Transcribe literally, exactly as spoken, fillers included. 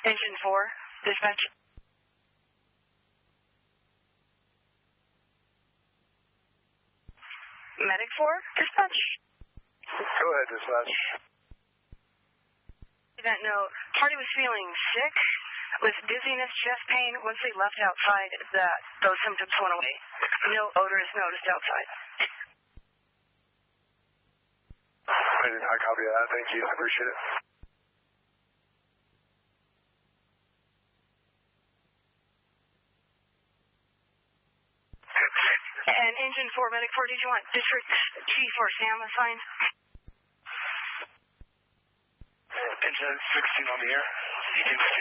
Engine four, dispatch. Medic four, dispatch. Go ahead, dispatch. Event note, party was feeling sick with dizziness, chest pain. Once they left outside, that those symptoms went away. No odor is noticed outside. I did not copy that. Thank you. I appreciate it. And Engine four, Medic four, did you want District Chief or Sam assigned? Engine sixteen on the air.